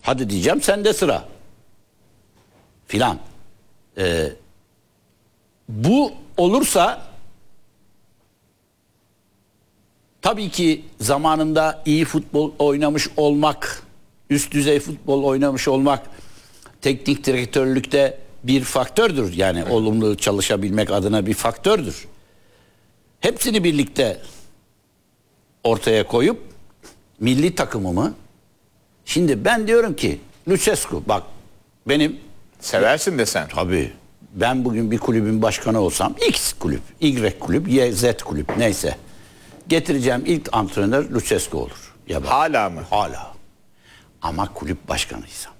Hadi diyeceğim sende sıra. Filan. Bu olursa tabii ki zamanında iyi futbol oynamış olmak, üst düzey futbol oynamış olmak teknik direktörlükte bir faktördür. Yani olumlu çalışabilmek adına bir faktördür. Hepsini birlikte ortaya koyup milli takımımı, şimdi ben diyorum ki Lucescu, bak benim Seversin de sen. tabii ben bugün bir kulübün başkanı olsam X kulüp, Y kulüp, Y, Z kulüp neyse getireceğim ilk antrenör Lucescu olur. Ya bak, Hala mı? hala. Ama kulüp başkanıysam.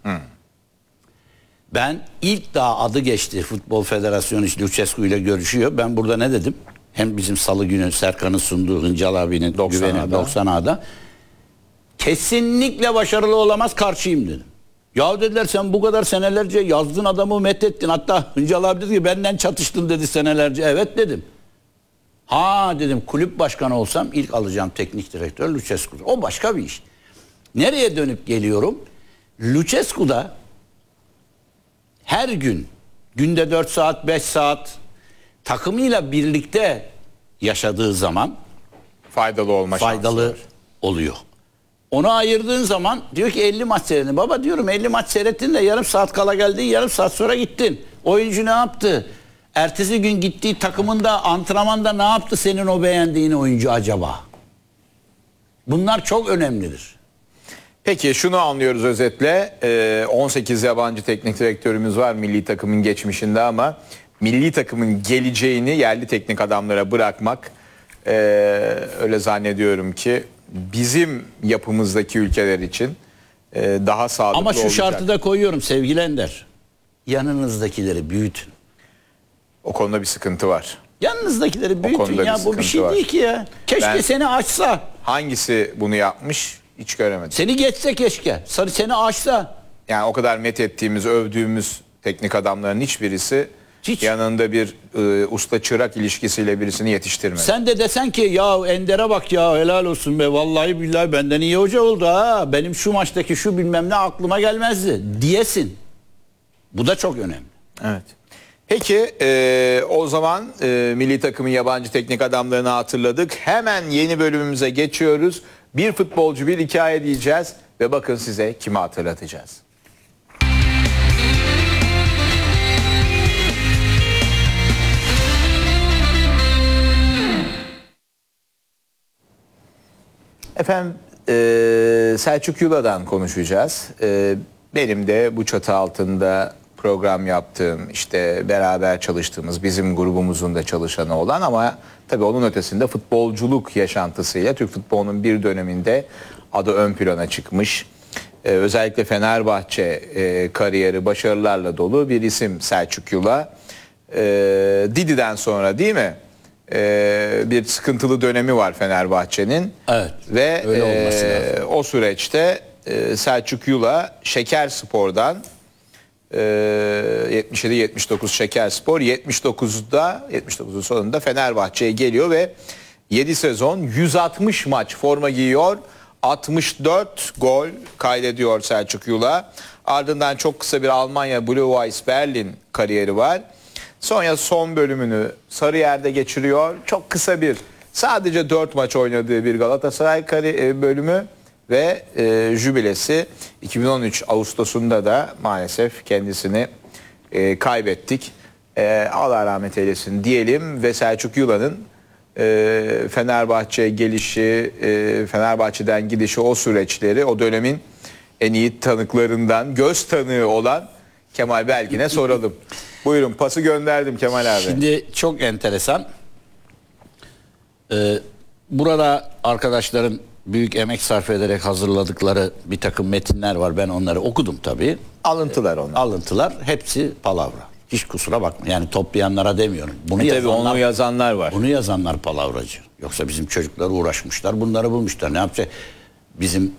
Ben ilk daha adı geçti Futbol Federasyonu işte Lucescu ile görüşüyor. Ben burada ne dedim? Hem bizim salı günü Serkan'ın sunduğu Hıncal abinin 90'a kesinlikle başarılı olamaz, karşıyım dedim. Ya dediler sen bu kadar senelerce yazdın adamı methettin. Hatta Hıncal abi dedi ki benden çatıştın dedi senelerce. Evet dedim. Ha dedim kulüp başkanı olsam ilk alacağım teknik direktör Lucescu'dur. O başka bir iş. Nereye dönüp geliyorum? Lucescu da her gün günde 4 saat 5 saat takımıyla birlikte yaşadığı zaman Faydalı olma faydalı şansı var. oluyor. Onu ayırdığın zaman diyor ki 50 maç seyredin. Baba diyorum 50 maç seyrettin de yarım saat kala geldin, yarım saat sonra gittin. Oyuncu ne yaptı? Ertesi gün gittiği takımında antrenmanda ne yaptı senin o beğendiğin oyuncu acaba? Bunlar çok önemlidir. Peki şunu anlıyoruz özetle. 18 yabancı teknik direktörümüz var milli takımın geçmişinde ama milli takımın geleceğini yerli teknik adamlara bırakmak öyle zannediyorum ki bizim yapımızdaki ülkeler için daha sağlıklı Ama şu olacak. şartı da koyuyorum sevgili Ender. Yanınızdakileri büyütün. O konuda bir sıkıntı var. Yanınızdakileri büyütün konuda ya. bir Bu bir şey sıkıntı değil var. ki ya. Keşke seni açsa. Hangisi bunu yapmış hiç göremedim. Seni geçse keşke. Seni açsa. Yani o kadar met ettiğimiz, övdüğümüz teknik adamların hiçbirisi Hiç. yanında bir usta çırak ilişkisiyle birisini yetiştirmedi. Sen de desen ki ya Ender'e bak ya helal olsun be vallahi billahi benden iyi hoca oldu ha. Benim şu maçtaki şu bilmem ne aklıma gelmezdi diyesin. Bu da çok önemli. Evet. Peki o zaman milli takımın yabancı teknik adamlarını hatırladık. Hemen yeni bölümümüze geçiyoruz. Bir futbolcu bir hikaye diyeceğiz ve bakın size kimi hatırlatacağız. Efendim Selçuk Yula'dan konuşacağız. Benim de bu çatı altında program yaptığım, işte beraber çalıştığımız, bizim grubumuzun da çalışanı olan ama tabii onun ötesinde futbolculuk yaşantısıyla Türk futbolunun bir döneminde adı ön plana çıkmış. Özellikle Fenerbahçe kariyeri başarılarla dolu bir isim Selçuk Yula. Didi'den sonra değil mi? Bir sıkıntılı dönemi var Fenerbahçe'nin. Evet. Ve öyle olması lazım. o süreçte Selçuk Yula Şekerspor'dan 77-79 Şekerspor 79'un sonunda Fenerbahçe'ye geliyor ve 7 sezon 160 maç forma giyiyor. 64 gol kaydediyor Selçuk Yula. Ardından çok kısa bir Almanya Blue-Weiß Berlin kariyeri var. Sonra son bölümünü Sarıyer'de geçiriyor. Çok kısa bir sadece 4 maç oynadığı bir Galatasaray bölümü ve jübilesi 2013 Ağustos'unda da maalesef kendisini kaybettik. Allah rahmet eylesin diyelim ve Selçuk Yula'nın Fenerbahçe'ye gelişi, Fenerbahçe'den gidişi, o süreçleri, o dönemin en iyi tanıklarından, göz tanığı olan Kemal Belgin'e soralım. Buyurun, pası gönderdim Kemal abi. Şimdi çok enteresan. Burada arkadaşların büyük emek sarf ederek hazırladıkları bir takım metinler var. Ben onları okudum tabii. Alıntılar onlar. Alıntılar hepsi palavra. Hiç kusura bakma. Yani toplayanlara demiyorum. Bunu Tabii onu yazanlar var. Bunu yazanlar palavracı. Yoksa bizim çocuklar uğraşmışlar, bunları bulmuşlar. Ne yapacak? Bizim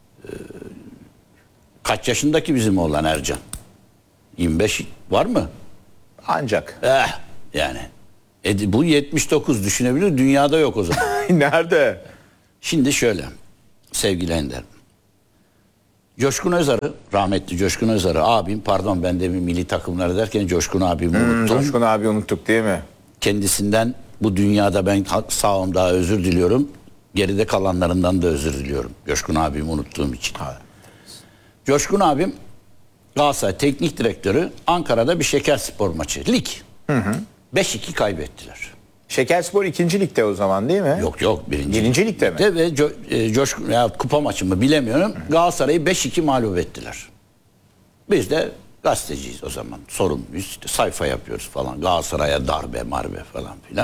kaç yaşındaki bizim oğlan Ercan? 25 var mı? Ancak. Yani. Bu 79 düşünebilir. Dünyada yok o zaman. Nerede? Şimdi şöyle sevgili Ender. Coşkun Özarı, rahmetli Coşkun Özarı abim, pardon ben de bir milli takımları derken Coşkun abimi unuttum. Coşkun abi unuttuk değil mi? Kendisinden bu dünyada ben sağımda özür diliyorum. Geride kalanlarından da özür diliyorum. Coşkun abimi unuttuğum için. Coşkun abim Galatasaray Teknik Direktörü, Ankara'da bir Şekerspor maçı. Lig. 5-2 kaybettiler. Şekerspor 2. ligde o zaman değil mi? Yok birinci. Birinci ligde mi? Ve Coşkun ya kupa maçı mı bilemiyorum. Galatasaray'ı 5-2 mağlup ettiler. Biz de gazeteciyiz o zaman. Sorumluyuz. İşte sayfa yapıyoruz falan. Galatasaray'a darbe marbe falan filan.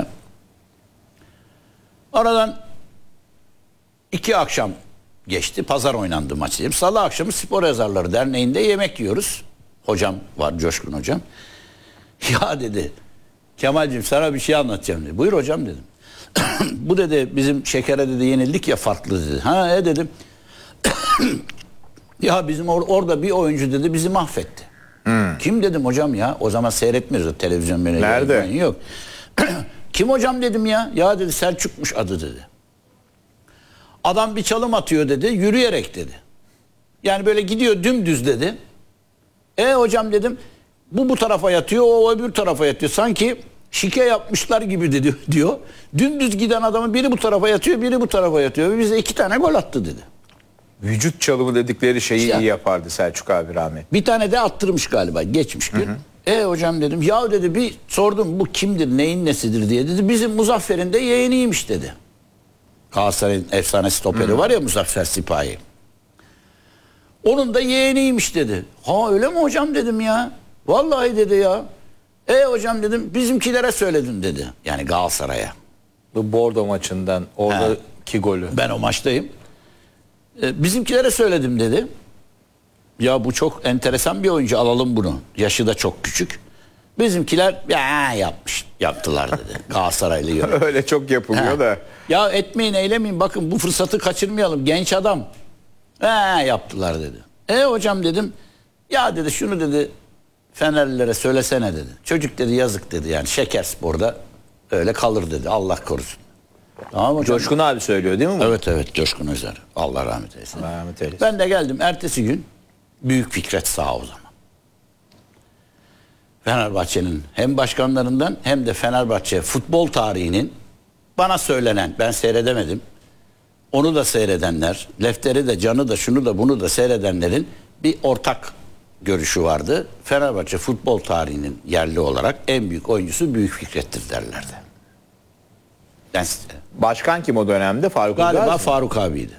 Aradan 2 akşam geçti. Pazar oynandı maç diyeyim. Salı akşamı Spor Yazarları Derneği'nde yemek yiyoruz. Hocam var, Coşkun hocam. Ya dedi, Kemal'cim sana bir şey anlatacağım dedi. Buyur hocam dedim. Bu dedi bizim Şeker'e dedi yenildik ya farklı dedi. Ha dedim. Ya bizim orada bir oyuncu dedi bizi mahvetti. Kim dedim hocam ya? O zaman seyretmiyoruz o televizyon. Nerede? Yok. Kim hocam dedim ya? Ya dedi Selçuk'muş adı dedi. Adam bir çalım atıyor dedi, yürüyerek dedi. Yani böyle gidiyor dümdüz dedi. Hocam dedim, bu tarafa yatıyor, o öbür tarafa yatıyor. Sanki şike yapmışlar gibi dedi, diyor. Dümdüz giden adamın biri bu tarafa yatıyor, biri bu tarafa yatıyor. Ve bize 2 tane gol attı dedi. Vücut çalımı dedikleri şeyi İşte, iyi yapardı Selçuk abi rahmet. bir tane de attırmış galiba geçmiş gün. Hocam dedim, ya dedi bir sordum bu kimdir, neyin nesidir diye dedi. Bizim Muzaffer'in de yeğeniymiş dedi. Galatasaray'ın efsane stoperi var ya Muzaffer Sipahi. Onun da yeğeniymiş dedi. Ha öyle mi hocam dedim ya. Vallahi dedi ya. Hocam dedim bizimkilere söyledim dedi. Yani Galatasaray'a. Bu Bordo maçından oradaki golü. Ben o maçtayım. Bizimkilere söyledim dedi. Ya bu çok enteresan bir oyuncu, alalım bunu. Yaşı da çok küçük. Bizimkiler yaptılar dedi. Galatasaraylı yönetim. Öyle çok yapılıyor da. Ya etmeyin eylemeyin bakın bu fırsatı kaçırmayalım genç adam. Yaptılar dedi. Hocam dedim. Ya dedi şunu dedi Fenerlilere söylesene dedi. Çocuk dedi yazık dedi yani Şekerspor'da öyle kalır dedi Allah korusun. Tamam hocam. Coşkun abi söylüyor değil mi bu? Evet Coşkun Özer. Allah rahmet eylesin. Rahmet eylesin. Ben de geldim ertesi gün Büyük Fikret sağ o zaman. Fenerbahçe'nin hem başkanlarından hem de Fenerbahçe futbol tarihinin bana söylenen, ben seyredemedim. Onu da seyredenler, Lefter'i de Can'ı da şunu da bunu da seyredenlerin bir ortak görüşü vardı. Fenerbahçe futbol tarihinin yerli olarak en büyük oyuncusu Büyük Fikret'tir derlerdi. Başkan kim o dönemde? Faruk Ilgaz Galiba mı? Faruk abiydi.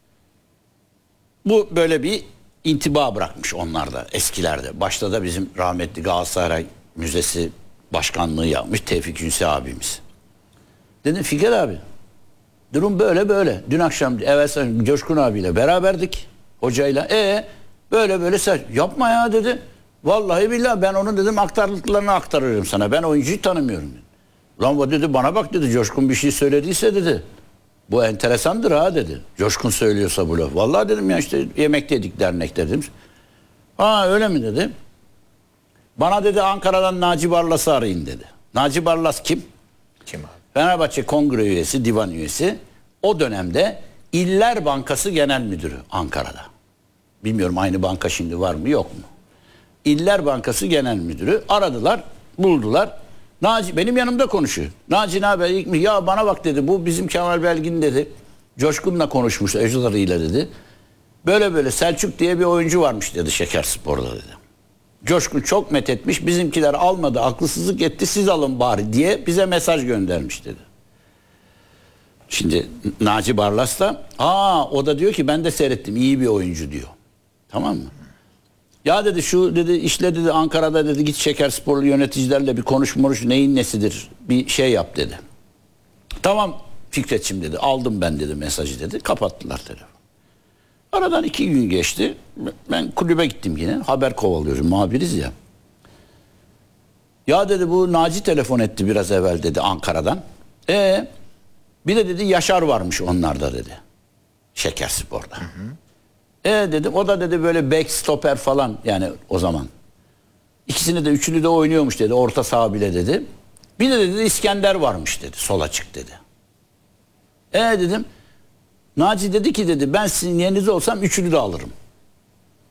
Bu böyle bir intiba bırakmış onlarda eskilerde. Başta da bizim rahmetli Galatasaray Müzesi başkanlığı yapmış Tevfik Ünsi abimiz. Dedim Fikret abi durum böyle. Dün akşam evvel Coşkun abiyle beraberdik hocayla. Böyle sen yapma ya dedi. Vallahi billahi ben onun dedim aktardıklarını aktarıyorum sana. Ben oyuncuyu tanımıyorum. Lan o dedi bana bak dedi Coşkun bir şey söylediyse dedi. Bu enteresandır ha dedi. Coşkun söylüyorsa bu laf. Vallahi dedim ya işte yemekteydik dernekte dedim. Öyle mi dedi. Bana dedi Ankara'dan Naci Barlas'ı arayın dedi. Naci Barlas kim? Kim abi? Fenerbahçe Kongre üyesi, divan üyesi. O dönemde İller Bankası Genel Müdürü Ankara'da. Bilmiyorum aynı banka şimdi var mı yok mu? İller Bankası Genel Müdürü aradılar, buldular. Naci benim yanımda konuşuyor. Naci ne haber? Ya bana bak dedi bu bizim Kemal Belgin dedi. Coşkun'la konuşmuş ecdalarıyla dedi. Böyle Selçuk diye bir oyuncu varmış dedi Şekerspor'da dedi. Coşkun çok methetmiş bizimkiler almadı akılsızlık etti siz alın bari diye bize mesaj göndermiş dedi. Şimdi Naci Barlas da o da diyor ki ben de seyrettim iyi bir oyuncu diyor. Tamam mı? Ya dedi şu dedi işle dedi Ankara'da dedi git Şekersporlu yöneticilerle bir konuş neyin nesidir bir şey yap dedi. Tamam Fikretçim dedi aldım ben dedi mesajı dedi kapattılar telefonu. Aradan 2 gün geçti ben kulübe gittim yine haber kovalıyorum muhabiriz ya. Ya dedi bu Naci telefon etti biraz evvel dedi Ankara'dan. Bir de dedi Yaşar varmış onlarda dedi. Şekerspor'da. Dedim o da dedi böyle back stopper falan yani o zaman. İkisini de üçünü de oynuyormuş dedi orta saha bile dedi. Bir de dedi İskender varmış dedi sol açık dedi. Dedim Naci dedi ki dedi ben sizin yerinizde olsam üçünü de alırım.